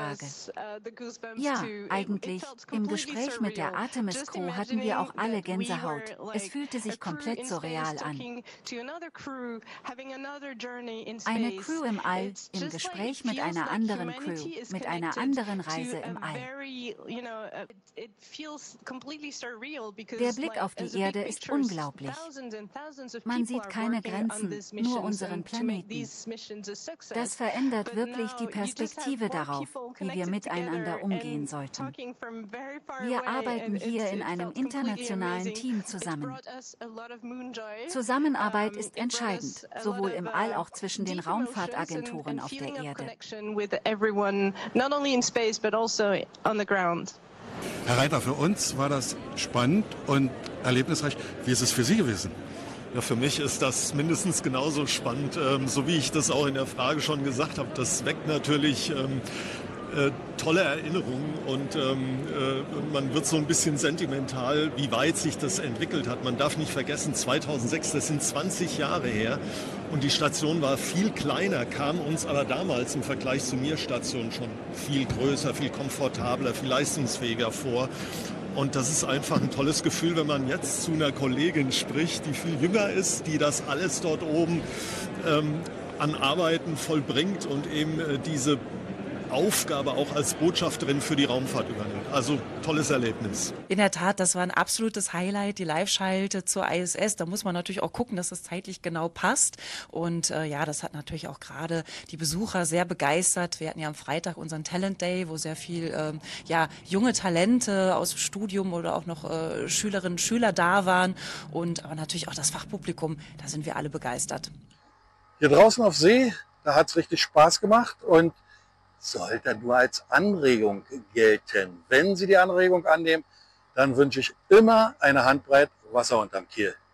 Frage. Ja, eigentlich. Im Gespräch mit der Artemis Crew hatten wir auch alle Gänsehaut. Es fühlte sich komplett surreal an. Eine Crew im All, im Gespräch mit einer anderen Crew, mit einer anderen Reise im All. Der Blick auf die Erde ist unglaublich. Man sieht keine Grenzen, nur unseren Planeten. Das verändert wirklich die Perspektive darauf, wie wir miteinander umgehen sollten. Wir arbeiten hier in einem internationalen Team zusammen. Zusammenarbeit ist entscheidend, sowohl im All als auch zwischen den Raumfahrtagenturen auf der Erde. Herr Reiter, für uns war das spannend und erlebnisreich. Wie ist es für Sie gewesen? Ja, für mich ist das mindestens genauso spannend, so wie ich das auch in der Frage schon gesagt habe. Das weckt natürlich tolle Erinnerungen und man wird so ein bisschen sentimental, wie weit sich das entwickelt hat. Man darf nicht vergessen, 2006, das sind 20 Jahre her und die Station war viel kleiner, kam uns aber damals im Vergleich zu Mir-Station schon viel größer, viel komfortabler, viel leistungsfähiger vor. Und das ist einfach ein tolles Gefühl, wenn man jetzt zu einer Kollegin spricht, die viel jünger ist, die das alles dort oben an Arbeiten vollbringt und eben diese Aufgabe auch als Botschafterin für die Raumfahrt übernimmt. Also tolles Erlebnis. In der Tat, das war ein absolutes Highlight, die Live-Schalte zur ISS. Da muss man natürlich auch gucken, dass es zeitlich genau passt. Und ja, das hat natürlich auch gerade die Besucher sehr begeistert. Wir hatten ja am Freitag unseren Talent Day, wo sehr viel ja, junge Talente aus dem Studium oder auch noch Schülerinnen und Schüler da waren. Und aber natürlich auch das Fachpublikum, da sind wir alle begeistert. Hier draußen auf See, da hat es richtig Spaß gemacht und sollte nur als Anregung gelten. Wenn Sie die Anregung annehmen, dann wünsche ich immer eine Handbreit Wasser unterm Kiel.